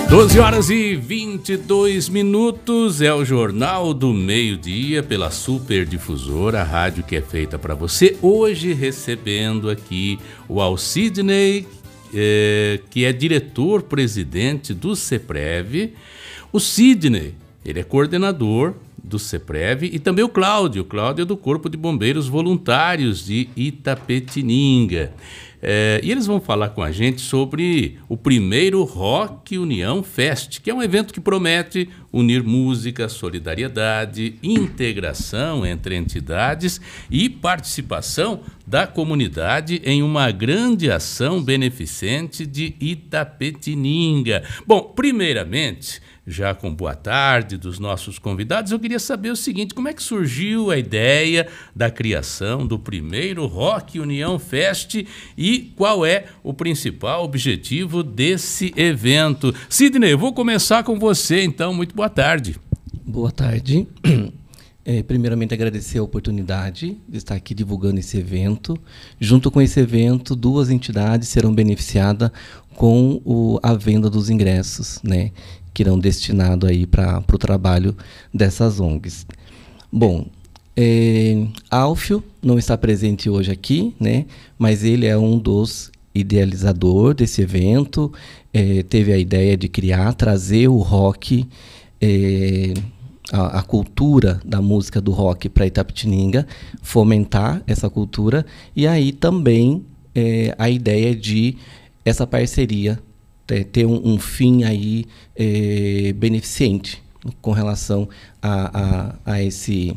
12h22, é o Jornal do Meio-Dia pela Superdifusora, a rádio que é feita para você. Hoje recebendo aqui o Alcidney, que é diretor-presidente do CEPREV. O Sidney, ele é coordenador do CEPREV, e também o Cláudio. O Cláudio é do Corpo de Bombeiros Voluntários de Itapetininga. E eles vão falar com a gente sobre o primeiro Rock União Fest, que é um evento que promete unir música, solidariedade, integração entre entidades e participação da comunidade em uma grande ação beneficente de Itapetininga. Bom, primeiramente, já com boa tarde dos nossos convidados, eu queria saber o seguinte: como é que surgiu a ideia da criação do primeiro Rock União Fest e qual é o principal objetivo desse evento? Sidney, eu vou começar com você, então. Muito boa tarde. Boa tarde. Primeiramente, agradecer a oportunidade de estar aqui divulgando esse evento. Junto com esse evento, 2 entidades serão beneficiadas com a venda dos ingressos, né, que irão destinados aí para o trabalho dessas ONGs. Bom, Alfio não está presente hoje aqui, né, mas ele é um dos idealizadores desse evento, teve a ideia de trazer o rock, a cultura da música do rock para Itapetininga, fomentar essa cultura, e aí também a ideia de essa parceria ter um fim aí beneficente com relação a esse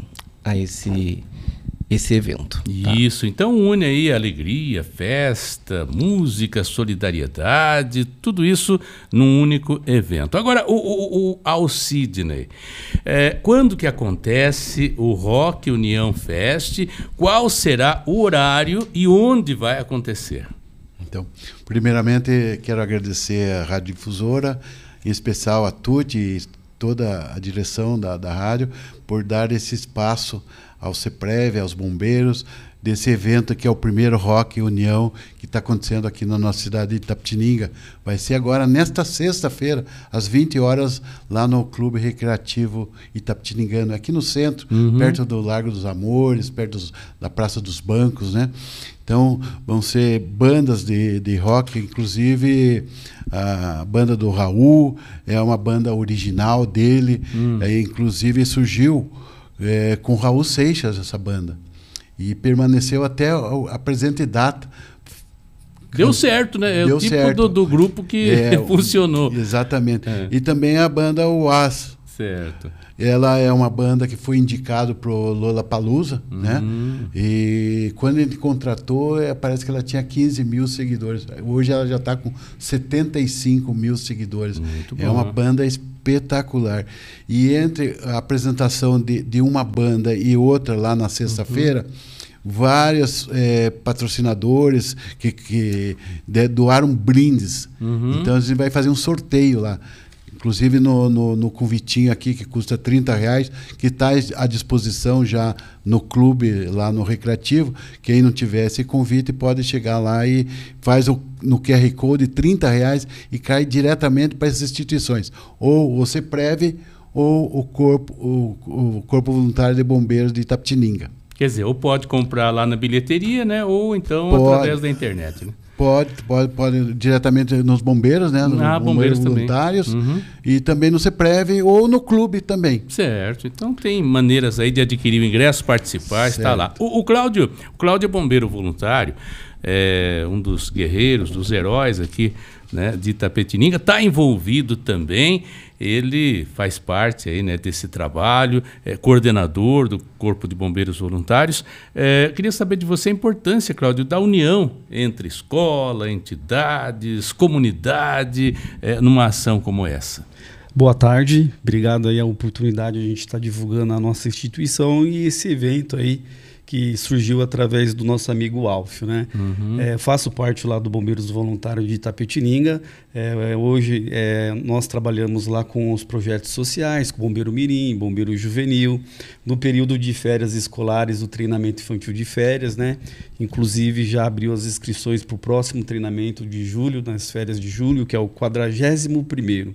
evento. Isso, então une aí alegria, festa, música, solidariedade, tudo isso num único evento. Agora, ao Sidney, quando que acontece o Rock União Fest, qual será o horário e onde vai acontecer? Então, primeiramente, quero agradecer a Rádio Difusora, em especial a Tuti e toda a direção da rádio, por dar esse espaço ao CEPREV, aos bombeiros, desse evento que é o primeiro Rock União que está acontecendo aqui na nossa cidade de Itapetininga. Vai ser agora, nesta sexta-feira, às 20 horas, lá no Clube Recreativo Itapetiningano, aqui no centro, perto do Largo dos Amores, perto da Praça dos Bancos, né? Então, vão ser bandas de rock, inclusive a banda do Raul, é uma banda original dele, inclusive surgiu com Raul Seixas, essa banda, e permaneceu até a presente data. Deu certo, né? Deu o tipo certo. Do grupo que funcionou. Exatamente. E também a banda UAS. Certo. Ela é uma banda que foi indicada para o Lollapalooza, né? E quando ele contratou, parece que ela tinha 15 mil seguidores. Hoje ela já está com 75 mil seguidores. Muito bom. É uma banda espetacular. E entre a apresentação de uma banda e outra lá na sexta-feira, vários patrocinadores que doaram brindes. Então a gente vai fazer um sorteio lá. Inclusive no convitinho aqui, que custa R$30, que está à disposição já no clube, lá no Recreativo. Quem não tiver esse convite pode chegar lá e faz no QR Code R$30 e cai diretamente para essas instituições. Ou o CEPREV ou o Corpo Voluntário de Bombeiros de Itapetininga. Quer dizer, ou pode comprar lá na bilheteria, né? Ou então através da internet, né? Pode diretamente nos bombeiros, né? Nos bombeiros voluntários. E também no CEPREV ou no clube também. Certo. Então tem maneiras aí de adquirir o ingresso, participar, está lá. O Cláudio é bombeiro voluntário, é um dos guerreiros, dos heróis aqui, né, de Itapetininga, está envolvido também. Ele faz parte aí, né, desse trabalho, é coordenador do Corpo de Bombeiros Voluntários. Queria saber de você a importância, Cláudio, da união entre escola, entidades, comunidade, numa ação como essa. Boa tarde, obrigado aí a oportunidade de a gente estar divulgando a nossa instituição e esse evento aí que surgiu através do nosso amigo Alfio, né? Faço parte lá do Bombeiros Voluntários de Itapetininga. Hoje nós trabalhamos lá com os projetos sociais, com Bombeiro Mirim, Bombeiro Juvenil, no período de férias escolares, o treinamento infantil de férias, né? Inclusive já abriu as inscrições para o próximo treinamento de julho, nas férias de julho, que é o 41º.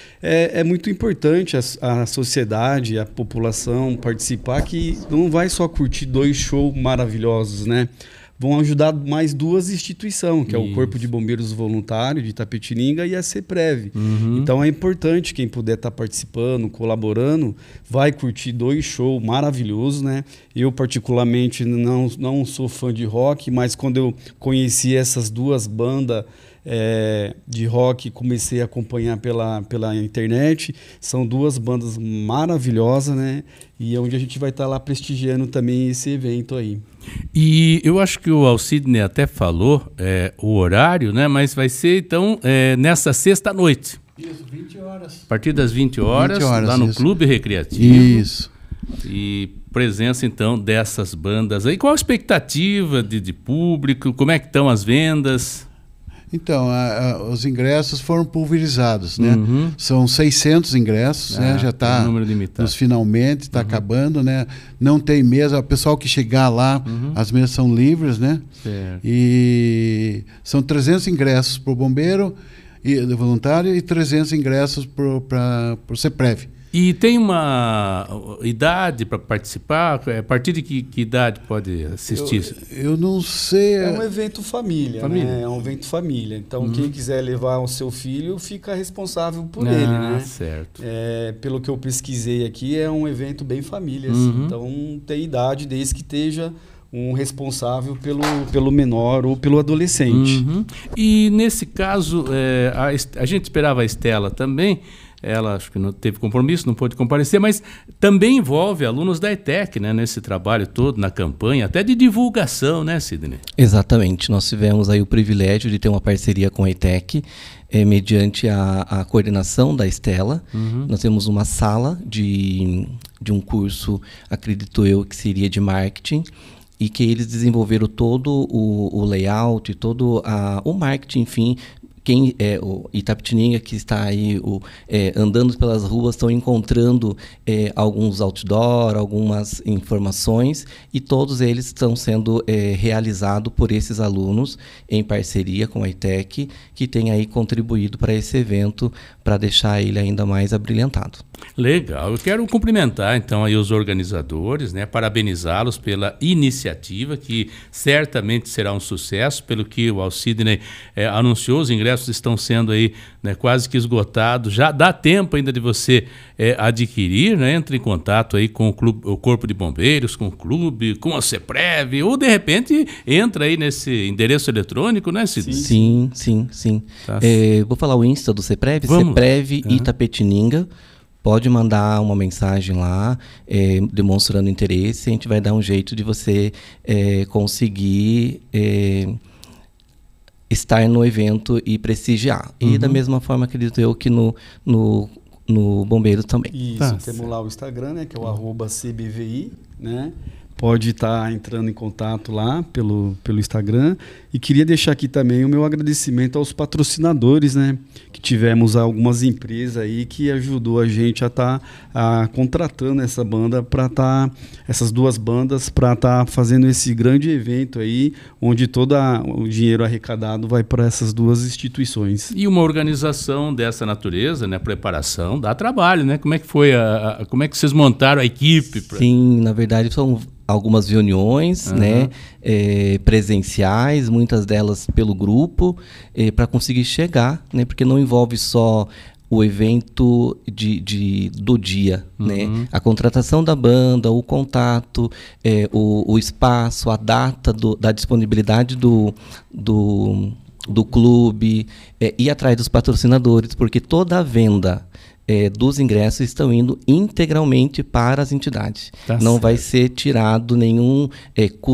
É muito importante a sociedade, a população participar, que não vai só curtir 2 shows maravilhosos, né? Vão ajudar mais 2 instituições, que é o Corpo de Bombeiros Voluntário de Itapetininga e a CEPREV. Então é importante, quem puder estar participando, colaborando, vai curtir 2 shows maravilhosos, né? Eu particularmente não sou fã de rock, mas quando eu conheci essas 2 bandas de rock, comecei a acompanhar pela internet. São 2 bandas maravilhosas, né? E é onde a gente vai estar lá prestigiando também esse evento aí. E eu acho que o Alcidney até falou o horário, né? Mas vai ser então nessa sexta-noite. Isso, 20 horas. A partir das 20 horas, lá no Clube Recreativo. Isso. E presença então dessas bandas aí. Qual a expectativa de público? Como é que estão as vendas? Então, os ingressos foram pulverizados, né? São 600 ingressos, né? Já está nos finalmente, está acabando, né? Não tem mesa, o pessoal que chegar lá, as mesas são livres, né? Certo. E são 300 ingressos para o bombeiro voluntário e 300 ingressos para o CEPREV. E tem uma idade para participar? A partir de que idade pode assistir? Eu não sei. É um evento família, né? É um evento família. Então, quem quiser levar o seu filho fica responsável por ele, né? Certo. Pelo que eu pesquisei aqui, é um evento bem família. Assim. Então, tem idade desde que esteja um responsável pelo menor ou pelo adolescente. E, nesse caso, a gente esperava a Estela também. Ela acho que não teve compromisso, não pôde comparecer, mas também envolve alunos da ETEC, né, nesse trabalho todo, na campanha, até de divulgação, né, Sidney? Exatamente. Nós tivemos aí o privilégio de ter uma parceria com a ETEC, mediante a coordenação da Estela. Nós temos uma sala de um curso, acredito eu, que seria de marketing, e que eles desenvolveram todo o layout, todo o marketing, enfim. Quem o Itapetininga que está aí andando pelas ruas estão encontrando alguns outdoor, algumas informações, e todos eles estão sendo realizados por esses alunos em parceria com a ETEC, que tem aí contribuído para esse evento, para deixar ele ainda mais abrilhantado. Legal, eu quero cumprimentar então aí os organizadores, né, parabenizá-los pela iniciativa, que certamente será um sucesso, pelo que o Alcidney anunciou. Os ingressos estão sendo aí, né, quase que esgotados, já dá tempo ainda de você adquirir, né? Entre em contato aí com o Corpo de Bombeiros, com o clube, com a CEPREV, ou de repente entra aí nesse endereço eletrônico, né, Sidney? Sim. Tá. Vou falar o Insta do CEPREV, Vamos. CEPREV Itapetininga. Pode mandar uma mensagem lá, demonstrando interesse, a gente vai dar um jeito de você conseguir estar no evento e prestigiar. E da mesma forma, acredito eu, que no Bombeiros também. Isso, temos lá o Instagram, né, que é o @cbvi, né? Pode estar entrando em contato lá pelo Instagram. E queria deixar aqui também o meu agradecimento aos patrocinadores, né? Que tivemos algumas empresas aí que ajudou a gente a estar contratando essa banda para essas 2 bandas para estar fazendo esse grande evento aí, onde todo o dinheiro arrecadado vai para essas 2 instituições. E uma organização dessa natureza, né? Preparação, dá trabalho, né? Como é que foi como é que vocês montaram a equipe? Sim, na verdade são algumas reuniões, né, presenciais, muitas delas pelo grupo, para conseguir chegar, né, porque não envolve só o evento do dia, né? A contratação da banda, o contato, o espaço, a data da disponibilidade do clube, ir atrás dos patrocinadores, porque toda a venda dos ingressos estão indo integralmente para as entidades. Não vai ser tirado nenhum custo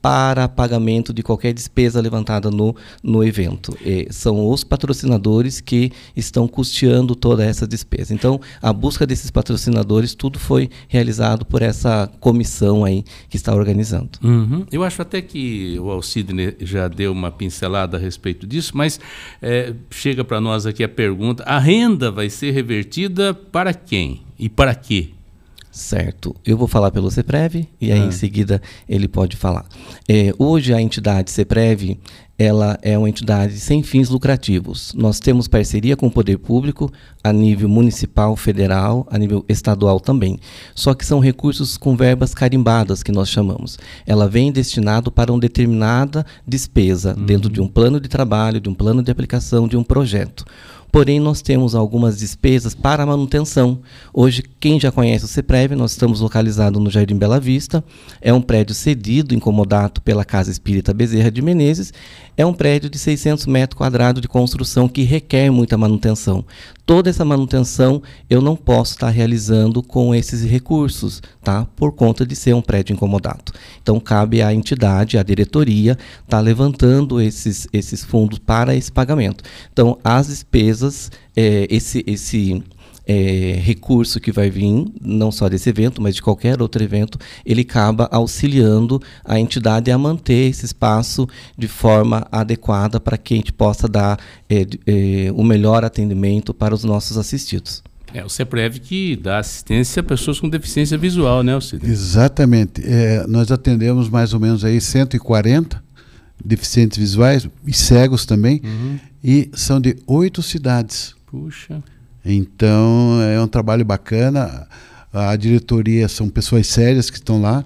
para pagamento de qualquer despesa levantada no evento. São os patrocinadores que estão custeando toda essa despesa. Então, a busca desses patrocinadores, tudo foi realizado por essa comissão aí que está organizando. Uhum. Eu acho até que o Alcídney já deu uma pincelada a respeito disso, mas chega para nós aqui a pergunta: a renda vai ser revertida para quem e para quê? Certo. Eu vou falar pelo CEPREV e aí em seguida ele pode falar. Hoje a entidade CEPREV, ela é uma entidade sem fins lucrativos. Nós temos parceria com o poder público a nível municipal, federal, a nível estadual também. Só que são recursos com verbas carimbadas, que nós chamamos. Ela vem destinado para uma determinada despesa dentro de um plano de trabalho, de um plano de aplicação, de um projeto. Porém, nós temos algumas despesas para manutenção. Hoje, quem já conhece o CEPREV, nós estamos localizados no Jardim Bela Vista. É um prédio cedido, incomodato pela Casa Espírita Bezerra de Menezes. É um prédio de 600 metros quadrados de construção que requer muita manutenção. Toda essa manutenção eu não posso estar realizando com esses recursos, tá? Por conta de ser um prédio incomodado. Então, cabe à entidade, à diretoria, estar levantando esses fundos para esse pagamento. Então, as despesas, esse recurso que vai vir, não só desse evento, mas de qualquer outro evento, ele acaba auxiliando a entidade a manter esse espaço de forma adequada para que a gente possa dar o melhor atendimento para os nossos assistidos. O CEPREV que dá assistência a pessoas com deficiência visual, né, Alcídney? Exatamente. Nós atendemos mais ou menos aí 140 deficientes visuais e cegos também, e são de 8 cidades. Puxa. Então, é um trabalho bacana. A diretoria são pessoas sérias que estão lá.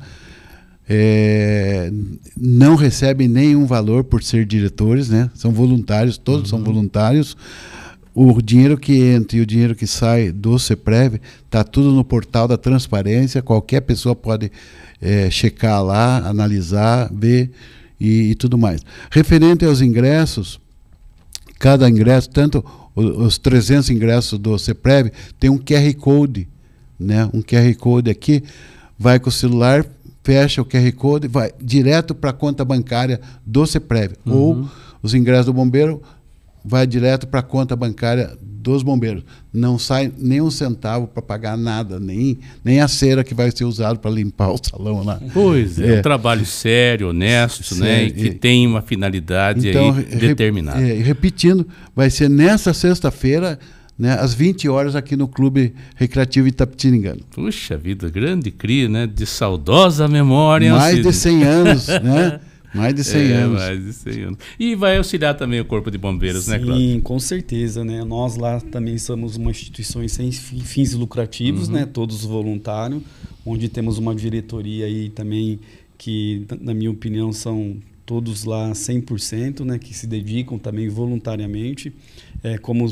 Não recebem nenhum valor por ser diretores, né? São voluntários, todos são voluntários. O dinheiro que entra e o dinheiro que sai do CEPREV está tudo no portal da transparência. Qualquer pessoa pode checar lá, analisar, ver e tudo mais. Referente aos ingressos, cada ingresso, tanto os 300 ingressos do CEPREV, tem um QR Code, né? Um QR Code aqui, vai com o celular, fecha o QR Code, vai direto para a conta bancária do CEPREV. Ou os ingressos do bombeiro, vai direto para a conta bancária dos bombeiros. Não sai nem um centavo para pagar nada, nem a cera que vai ser usada para limpar o salão lá. Pois é, um trabalho sério, honesto, né? E que tem uma finalidade então, aí determinada. Repetindo, vai ser nessa sexta-feira, né, às 20 horas aqui no Clube Recreativo Itapetiningano. Puxa vida, grande cria, né? De saudosa memória. Mais de 100 anos, né? Mais de 100 anos. Mais de 100 anos. E vai auxiliar também o Corpo de Bombeiros, né, Cláudio? Sim, com certeza, né? Nós lá também somos uma instituição sem fins lucrativos, né? Todos voluntários, onde temos uma diretoria aí também que, na minha opinião, são todos lá 100%, né? Que se dedicam também voluntariamente. Como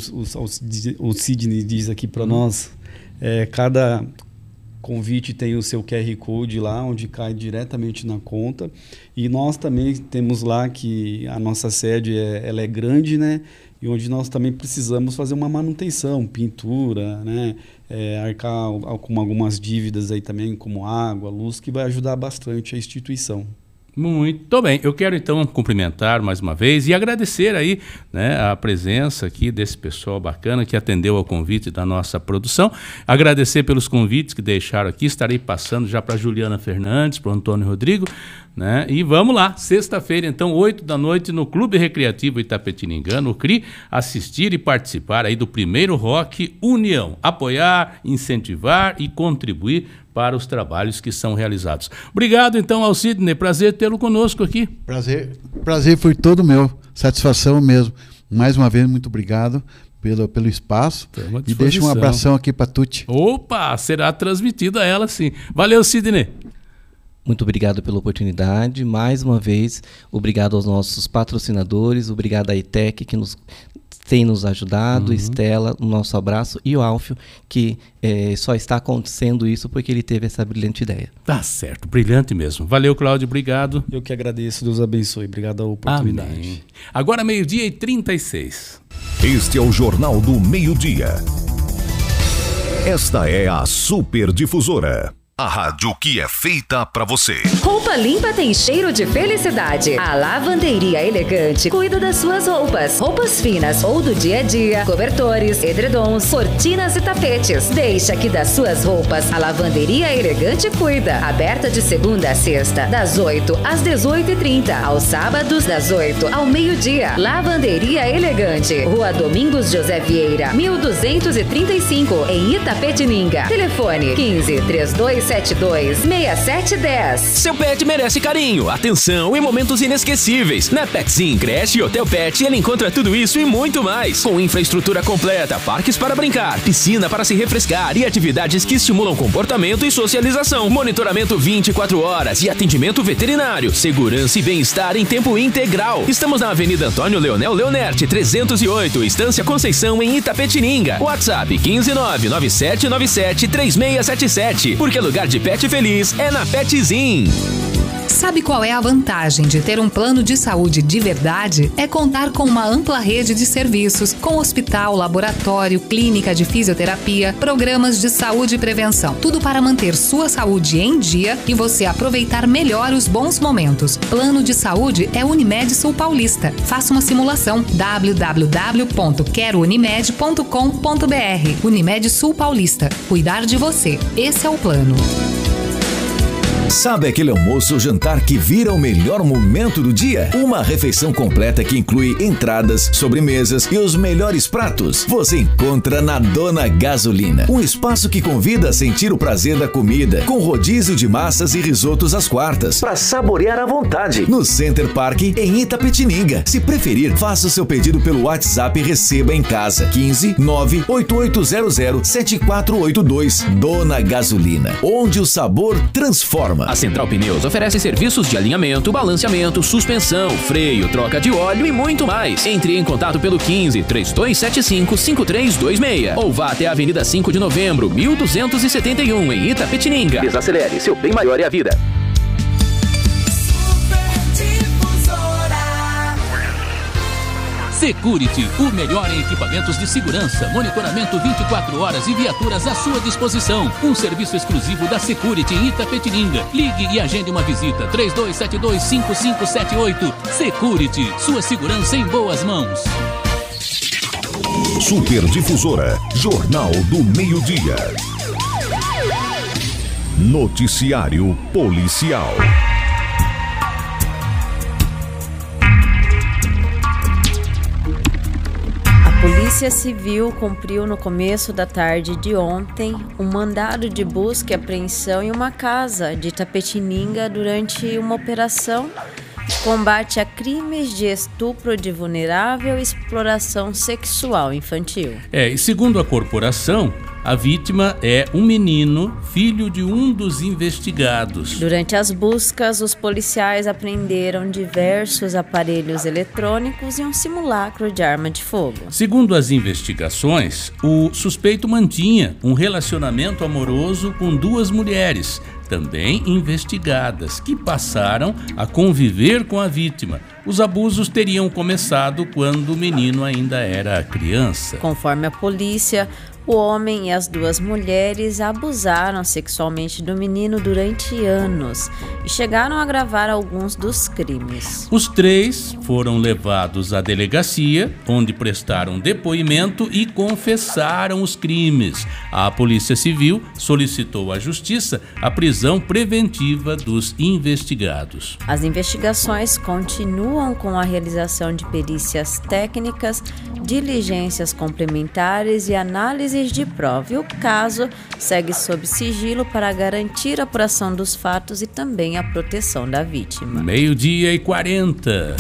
o Sidney diz aqui para nós, cada convite tem o seu QR Code lá, onde cai diretamente na conta. E nós também temos lá que a nossa sede ela é grande, né? E onde nós também precisamos fazer uma manutenção, pintura, né? Arcar com algumas dívidas aí também, como água, luz, que vai ajudar bastante a instituição. Muito bem, eu quero então cumprimentar mais uma vez e agradecer aí, né, a presença aqui desse pessoal bacana que atendeu ao convite da nossa produção, agradecer pelos convites que deixaram aqui, estarei passando já para Juliana Fernandes, para o Antônio Rodrigo, né, e vamos lá, sexta-feira então, 8 da noite no Clube Recreativo Itapetiningano, o CRI, assistir e participar aí do primeiro Rock União, apoiar, incentivar e contribuir para os trabalhos que são realizados. Obrigado, então, Alcídney. Prazer tê-lo conosco aqui. Prazer foi todo meu. Satisfação mesmo. Mais uma vez, muito obrigado pelo espaço. E deixa um abração aqui para a Tuti. Opa, será transmitido a ela, sim. Valeu, Sidney. Muito obrigado pela oportunidade. Mais uma vez, obrigado aos nossos patrocinadores, obrigado à ITEC, que tem nos ajudado, Estela, o nosso abraço, e o Alfio, que só está acontecendo isso porque ele teve essa brilhante ideia. Tá certo, brilhante mesmo. Valeu, Cláudio, obrigado. Eu que agradeço, Deus abençoe. Obrigado a oportunidade. Amém. Agora 12h36. Este é o Jornal do Meio-Dia. Esta é a Super Difusora. A rádio que é feita pra você. Roupa limpa tem cheiro de felicidade. A Lavanderia Elegante cuida das suas roupas. Roupas finas ou do dia a dia, cobertores, edredons, cortinas e tapetes. Deixa que das suas roupas a Lavanderia Elegante cuida. Aberta de segunda a sexta, das 8 às 18h30. Aos sábados, das 8 ao meio-dia. Lavanderia Elegante. Rua Domingos José Vieira, 1235, em Itapetininga. Telefone 15-3272-6710. Seu pet merece carinho, atenção e momentos inesquecíveis. Na Petsim, creche e Hotel Pet, ele encontra tudo isso e muito mais. Com infraestrutura completa, parques para brincar, piscina para se refrescar e atividades que estimulam comportamento e socialização. Monitoramento 24 horas e atendimento veterinário. Segurança e bem-estar em tempo integral. Estamos na Avenida Antônio Leonel Leonerte, 308, Estância Conceição, em Itapetininga. WhatsApp 15997973677. Porque lugar de pet feliz é na Petzin. Sabe qual é a vantagem de ter um plano de saúde de verdade? É contar com uma ampla rede de serviços, com hospital, laboratório, clínica de fisioterapia, programas de saúde e prevenção. Tudo para manter sua saúde em dia e você aproveitar melhor os bons momentos. Plano de saúde é Unimed Sul Paulista. Faça uma simulação. www.querounimed.com.br. Unimed Sul Paulista. Cuidar de você. Esse é o plano. Sabe aquele almoço ou jantar que vira o melhor momento do dia? Uma refeição completa que inclui entradas, sobremesas e os melhores pratos. Você encontra na Dona Gasolina. Um espaço que convida a sentir o prazer da comida, com rodízio de massas e risotos às quartas, para saborear à vontade. No Center Park, em Itapetininga. Se preferir, faça o seu pedido pelo WhatsApp e receba em casa. 15-98800-7482. Dona Gasolina, onde o sabor transforma. A Central Pneus oferece serviços de alinhamento, balanceamento, suspensão, freio, troca de óleo e muito mais. Entre em contato pelo 15-3275-5326 ou vá até a Avenida 5 de Novembro, 1271, em Itapetininga. Desacelere, seu bem maior é a vida. Security, o melhor em equipamentos de segurança, monitoramento 24 horas e viaturas à sua disposição. Um serviço exclusivo da Security em Itapetininga. Ligue e agende uma visita. 3272-5578. Security, sua segurança em boas mãos. Superdifusora, Jornal do Meio-Dia. Noticiário Policial. A Polícia Civil cumpriu no começo da tarde de ontem um mandado de busca e apreensão em uma casa de Itapetininga durante uma operação de combate a crimes de estupro de vulnerável e exploração sexual infantil. E segundo a corporação, a vítima é um menino, filho de um dos investigados. Durante as buscas, os policiais apreenderam diversos aparelhos eletrônicos e um simulacro de arma de fogo. Segundo as investigações, o suspeito mantinha um relacionamento amoroso com duas mulheres, também investigadas, que passaram a conviver com a vítima. Os abusos teriam começado quando o menino ainda era criança. Conforme a polícia, o homem e as duas mulheres abusaram sexualmente do menino durante anos e chegaram a agravar alguns dos crimes. Os três foram levados à delegacia, onde prestaram depoimento e confessaram os crimes. A Polícia Civil solicitou à Justiça a prisão preventiva dos investigados. As investigações continuam com a realização de perícias técnicas, diligências complementares e análises de prova. E o caso segue sob sigilo para garantir a apuração dos fatos e também a proteção da vítima. 12:40.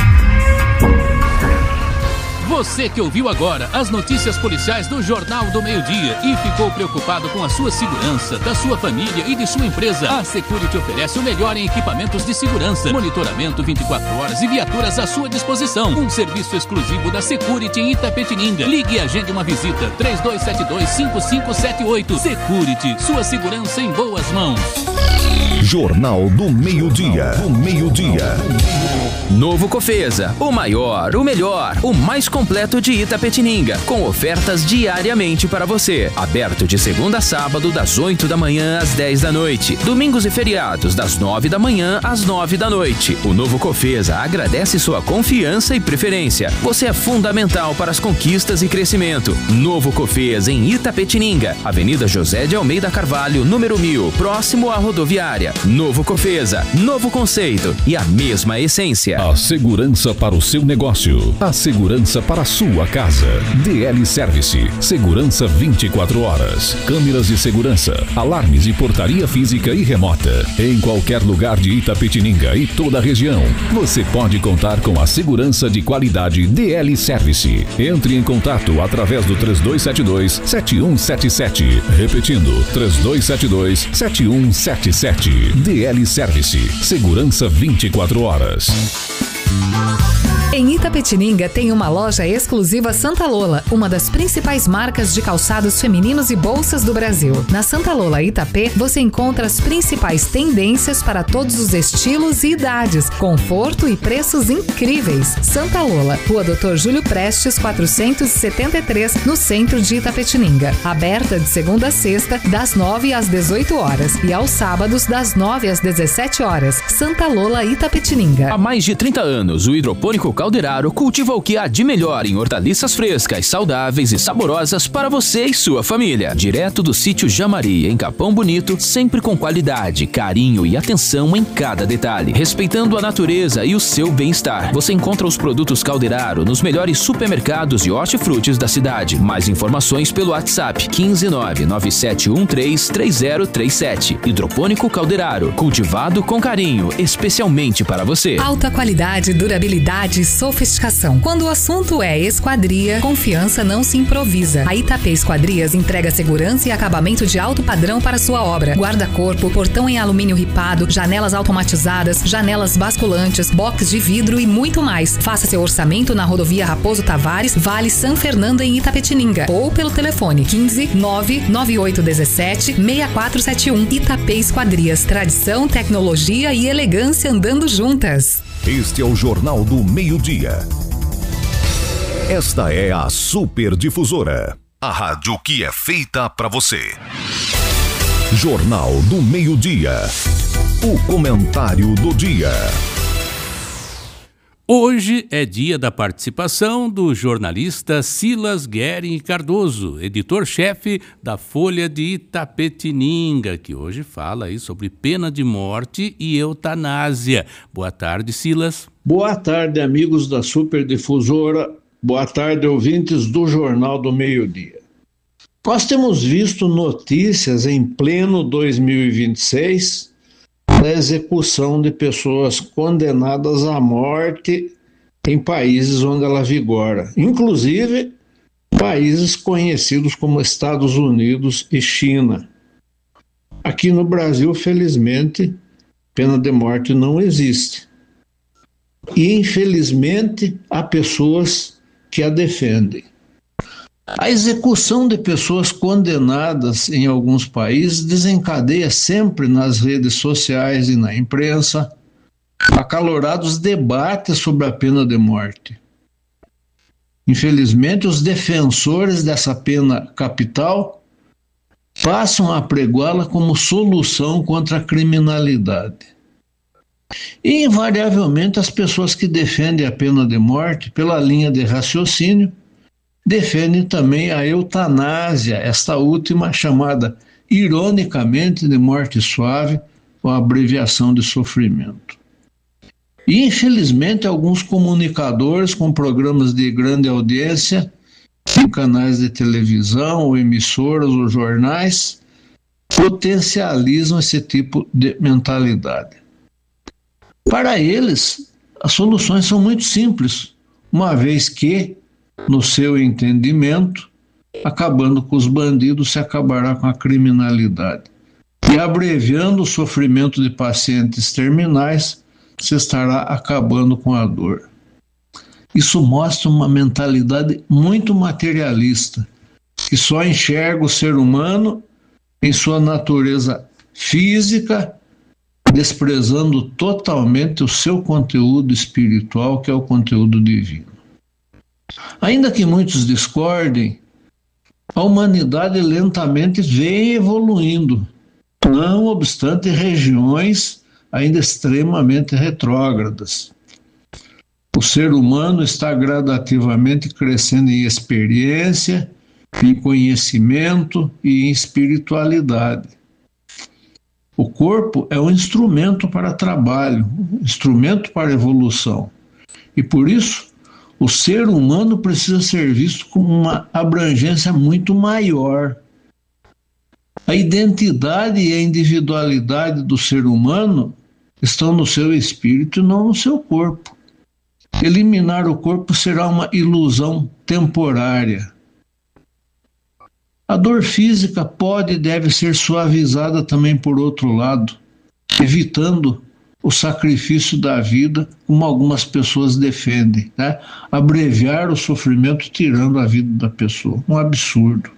Você que ouviu agora as notícias policiais do Jornal do Meio-Dia e ficou preocupado com a sua segurança, da sua família e de sua empresa, a Security oferece o melhor em equipamentos de segurança, monitoramento 24 horas e viaturas à sua disposição. Um serviço exclusivo da Security em Itapetininga. Ligue e agende uma visita. 3272-5578. Security, sua segurança em boas mãos. Jornal do Meio-Dia. Novo Cofesa, o maior, o melhor, o mais completo de Itapetininga, com ofertas diariamente para você. Aberto de segunda a sábado, das 8 da manhã às 10 da noite. Domingos e feriados, das 9 da manhã às 9 da noite. O Novo Cofesa agradece sua confiança e preferência. Você é fundamental para as conquistas e crescimento. Novo Cofesa em Itapetininga, Avenida José de Almeida Carvalho, número 1000, próximo à rodoviária. Novo Cofesa, novo conceito e a mesma essência. A segurança para o seu negócio. A segurança para a sua casa. DL Service. Segurança 24 horas. Câmeras de segurança, alarmes e portaria física e remota. Em qualquer lugar de Itapetininga e toda a região, você pode contar com a segurança de qualidade DL Service. Entre em contato através do 3272-7177. Repetindo, 3272-7177. DL Service. Segurança 24 horas. Em Itapetininga tem uma loja exclusiva Santa Lola, uma das principais marcas de calçados femininos e bolsas do Brasil. Na Santa Lola Itapê, você encontra as principais tendências para todos os estilos e idades, conforto e preços incríveis. Santa Lola, Rua Dr. Júlio Prestes, 473, no centro de Itapetininga. Aberta de segunda a sexta, das 9 às 18 horas e aos sábados, das 9 às 17 horas. Santa Lola Itapetininga. Há mais de 30 anos, o Hidropônico Calderaro cultiva o que há de melhor em hortaliças frescas, saudáveis e saborosas para você e sua família. Direto do sítio Jamari, em Capão Bonito, sempre com qualidade, carinho e atenção em cada detalhe, respeitando a natureza e o seu bem-estar. Você encontra os produtos Calderaro nos melhores supermercados e hortifrutis da cidade. Mais informações pelo WhatsApp 15997133037. Hidropônico Calderaro, cultivado com carinho, especialmente para você. Alta qualidade, durabilidade e sofisticação. Quando o assunto é esquadria, confiança não se improvisa. A Itapê Esquadrias entrega segurança e acabamento de alto padrão para sua obra. Guarda-corpo, portão em alumínio ripado, janelas automatizadas, janelas basculantes, box de vidro e muito mais. Faça seu orçamento na rodovia Raposo Tavares, Vale São Fernando, em Itapetininga, ou pelo telefone 15 99817 6471. Itapê Esquadrias, tradição, tecnologia e elegância andando juntas. Este é o Jornal do Meio-Dia. Esta é a Super Difusora, a rádio que é feita para você. Jornal do Meio-Dia. O comentário do dia. Hoje é dia da participação do jornalista Silas Guerin Cardoso, editor-chefe da Folha de Itapetininga, que hoje fala aí sobre pena de morte e eutanásia. Boa tarde, Silas. Boa tarde, amigos da Super Difusora. Boa tarde, ouvintes do Jornal do Meio-Dia. Nós temos visto notícias em pleno 2026 da execução de pessoas condenadas à morte em países onde ela vigora, inclusive países conhecidos como Estados Unidos e China. Aqui no Brasil, felizmente, pena de morte não existe. E, infelizmente, há pessoas que a defendem. A execução de pessoas condenadas em alguns países desencadeia sempre nas redes sociais e na imprensa acalorados debates sobre a pena de morte. Infelizmente, os defensores dessa pena capital passam a apregoá-la como solução contra a criminalidade. E, invariavelmente, as pessoas que defendem a pena de morte, pela linha de raciocínio, defendem também a eutanásia, esta última chamada, ironicamente, de morte suave, ou abreviação de sofrimento. E, infelizmente, alguns comunicadores com programas de grande audiência, em canais de televisão, ou emissoras, ou jornais, potencializam esse tipo de mentalidade. Para eles, as soluções são muito simples, uma vez que, no seu entendimento, acabando com os bandidos, se acabará com a criminalidade. E abreviando o sofrimento de pacientes terminais, se estará acabando com a dor. Isso mostra uma mentalidade muito materialista, que só enxerga o ser humano em sua natureza física desprezando totalmente o seu conteúdo espiritual, que é o conteúdo divino. Ainda que muitos discordem, a humanidade lentamente vem evoluindo, não obstante regiões ainda extremamente retrógradas. O ser humano está gradativamente crescendo em experiência, em conhecimento e em espiritualidade. O corpo é um instrumento para trabalho, um instrumento para evolução. E por isso, o ser humano precisa ser visto com uma abrangência muito maior. A identidade e a individualidade do ser humano estão no seu espírito e não no seu corpo. Eliminar o corpo será uma ilusão temporária. A dor física pode e deve ser suavizada também por outro lado, evitando o sacrifício da vida, como algumas pessoas defendem, né? Abreviar o sofrimento tirando a vida da pessoa. Um absurdo.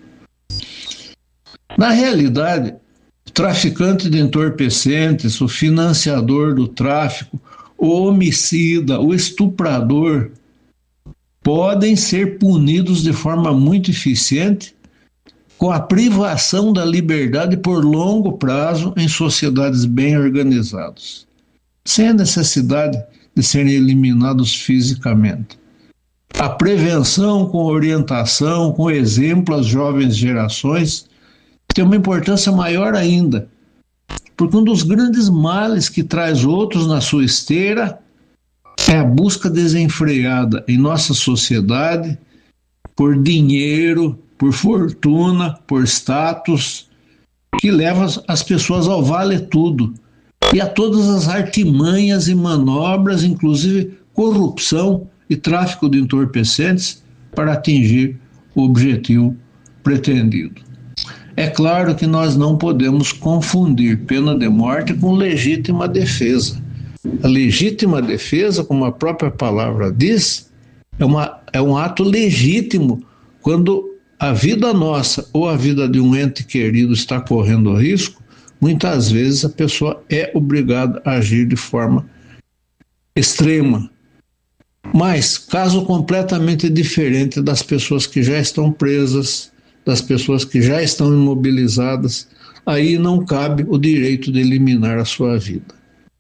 Na realidade, o traficante de entorpecentes, o financiador do tráfico, o homicida, o estuprador, podem ser punidos de forma muito eficiente com a privação da liberdade por longo prazo em sociedades bem organizadas, sem a necessidade de serem eliminados fisicamente. A prevenção com orientação, com exemplo às jovens gerações, tem uma importância maior ainda, porque um dos grandes males que traz outros na sua esteira é a busca desenfreada em nossa sociedade por dinheiro, por fortuna, por status, que leva as pessoas ao vale tudo e a todas as artimanhas e manobras, inclusive corrupção e tráfico de entorpecentes, para atingir o objetivo pretendido. É claro que nós não podemos confundir pena de morte com legítima defesa. A legítima defesa, como a própria palavra diz, é um ato legítimo quando a vida nossa ou a vida de um ente querido está correndo risco. Muitas vezes a pessoa é obrigada a agir de forma extrema. Mas caso completamente diferente das pessoas que já estão presas, das pessoas que já estão imobilizadas, aí não cabe o direito de eliminar a sua vida.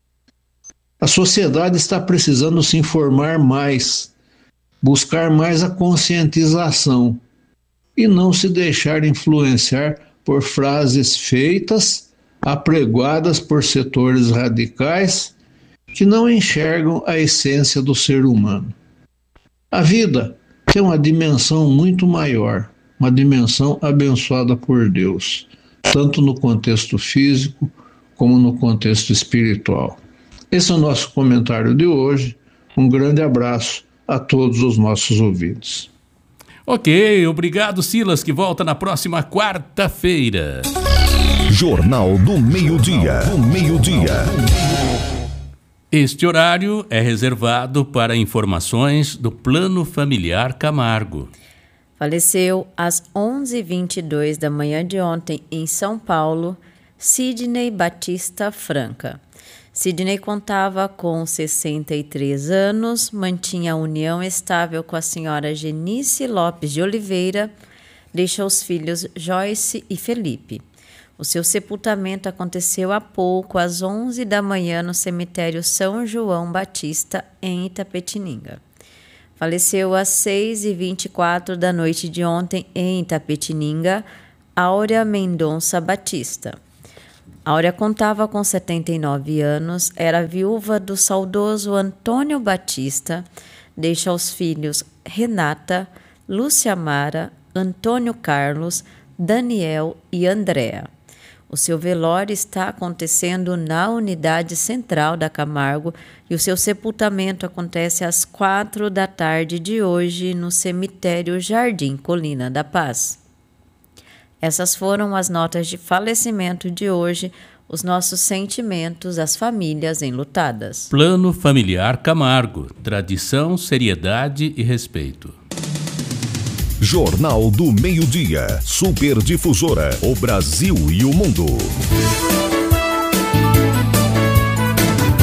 A sociedade está precisando se informar mais, buscar mais a conscientização e não se deixar influenciar por frases feitas, apregoadas por setores radicais que não enxergam a essência do ser humano. A vida tem uma dimensão muito maior, uma dimensão abençoada por Deus, tanto no contexto físico como no contexto espiritual. Esse é o nosso comentário de hoje. Um grande abraço a todos os nossos ouvintes. Ok, obrigado, Silas, que volta na próxima quarta-feira. Jornal do Meio-Dia. Este horário é reservado para informações do Plano Familiar Camargo. Faleceu às 11h22 da manhã de ontem, em São Paulo, Sidney Batista Franca. Sidney contava com 63 anos, mantinha a união estável com a senhora Genice Lopes de Oliveira, deixou os filhos Joyce e Felipe. O seu sepultamento aconteceu há pouco, às 11 da manhã, no cemitério São João Batista, em Itapetininga. Faleceu às 6h24 da noite de ontem, em Itapetininga, Áurea Mendonça Batista. Áurea contava com 79 anos, era viúva do saudoso Antônio Batista, deixa os filhos Renata, Lúcia Mara, Antônio Carlos, Daniel e Andréa. O seu velório está acontecendo na unidade central da Camargo e o seu sepultamento acontece às 4 da tarde de hoje no cemitério Jardim Colina da Paz. Essas foram as notas de falecimento de hoje, os nossos sentimentos às famílias enlutadas. Plano Familiar Camargo, tradição, seriedade e respeito. Jornal do Meio-Dia, Superdifusora, o Brasil e o mundo.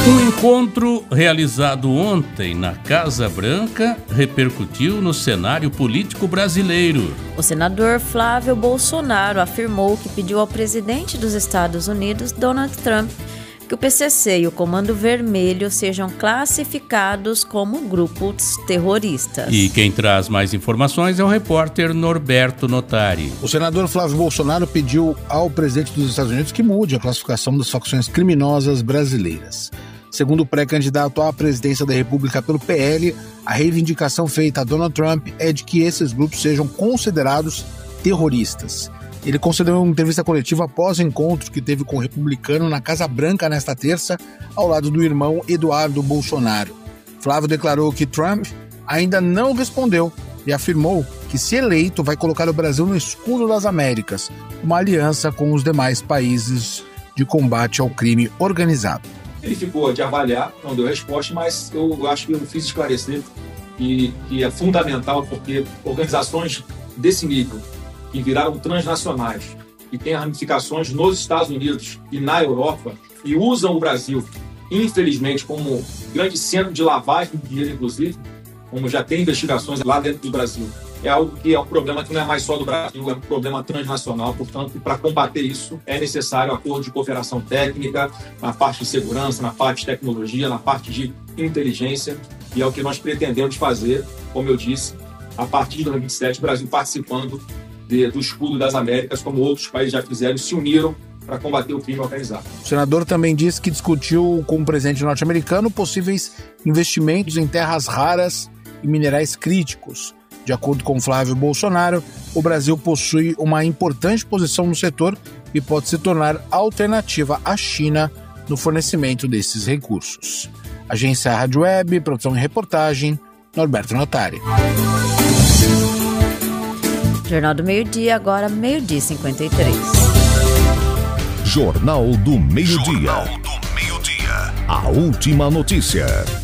Um encontro realizado ontem na Casa Branca repercutiu no cenário político brasileiro. O senador Flávio Bolsonaro afirmou que pediu ao presidente dos Estados Unidos, Donald Trump, que o PCC e o Comando Vermelho sejam classificados como grupos terroristas. E quem traz mais informações é o repórter Norberto Notari. O senador Flávio Bolsonaro pediu ao presidente dos Estados Unidos que mude a classificação das facções criminosas brasileiras. Segundo o pré-candidato à presidência da República pelo PL, a reivindicação feita a Donald Trump é de que esses grupos sejam considerados terroristas. Ele concedeu uma entrevista coletiva após o encontro que teve com o republicano na Casa Branca nesta terça, ao lado do irmão Eduardo Bolsonaro. Flávio declarou que Trump ainda não respondeu e afirmou que, se eleito, vai colocar o Brasil no escudo das Américas, uma aliança com os demais países de combate ao crime organizado. Ele ficou de avaliar, não deu resposta, mas eu acho que eu fiz esclarecer que é fundamental, porque organizações desse nível, que viraram transnacionais e têm ramificações nos Estados Unidos e na Europa e usam o Brasil, infelizmente, como grande centro de lavagem de dinheiro, inclusive, como já tem investigações lá dentro do Brasil. É algo que é um problema que não é mais só do Brasil, é um problema transnacional. Portanto, para combater isso, é necessário acordo de cooperação técnica na parte de segurança, na parte de tecnologia, na parte de inteligência, e é o que nós pretendemos fazer, como eu disse, a partir de 2027, o Brasil participando do escudo das Américas, como outros países já fizeram, se uniram para combater o crime organizado. O senador também disse que discutiu com o presidente norte-americano possíveis investimentos em terras raras e minerais críticos. De acordo com Flávio Bolsonaro, o Brasil possui uma importante posição no setor e pode se tornar alternativa à China no fornecimento desses recursos. Agência Rádio Web, produção e reportagem, Norberto Notari. Jornal do Meio-Dia, agora 12h53. Jornal do Meio-Dia. A última notícia.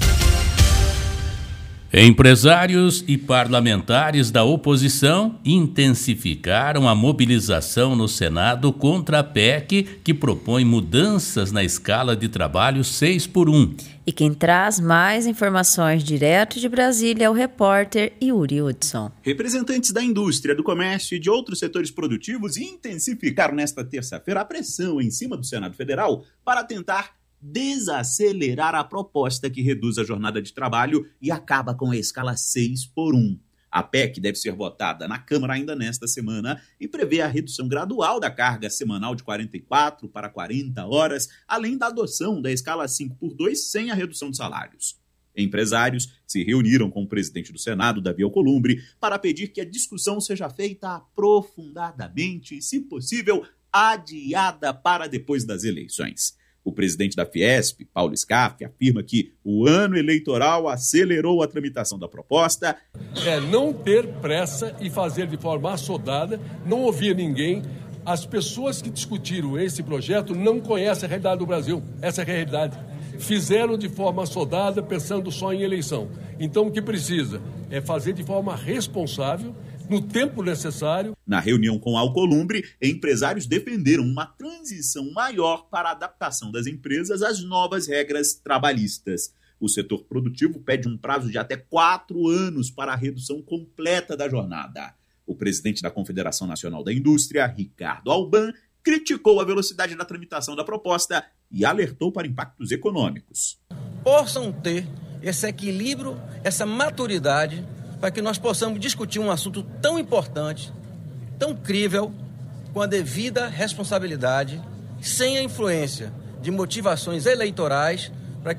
Empresários e parlamentares da oposição intensificaram a mobilização no Senado contra a PEC, que propõe mudanças na escala de trabalho 6x1. E quem traz mais informações direto de Brasília é o repórter Yuri Hudson. Representantes da indústria, do comércio e de outros setores produtivos intensificaram nesta terça-feira a pressão em cima do Senado Federal para tentar desacelerar a proposta que reduz a jornada de trabalho e acaba com a escala 6x1. A PEC deve ser votada na Câmara ainda nesta semana e prevê a redução gradual da carga semanal de 44 para 40 horas, além da adoção da escala 5x2 sem a redução de salários. Empresários se reuniram com o presidente do Senado, Davi Alcolumbre, para pedir que a discussão seja feita aprofundadamente e, se possível, adiada para depois das eleições. O presidente da Fiesp, Paulo Scaff, afirma que o ano eleitoral acelerou a tramitação da proposta. É não ter pressa e fazer de forma assodada, não ouvir ninguém. As pessoas que discutiram esse projeto não conhecem a realidade do Brasil. Essa é a realidade. Fizeram de forma assodada, pensando só em eleição. Então o que precisa é fazer de forma responsável, no tempo necessário. Na reunião com Alcolumbre, empresários defenderam uma transição maior para a adaptação das empresas às novas regras trabalhistas. O setor produtivo pede um prazo de até 4 anos para a redução completa da jornada. O presidente da Confederação Nacional da Indústria, Ricardo Alban, criticou a velocidade da tramitação da proposta e alertou para impactos econômicos. Possam ter esse equilíbrio, essa maturidade, para que nós possamos discutir um assunto tão importante, tão crível, com a devida responsabilidade, sem a influência de motivações eleitorais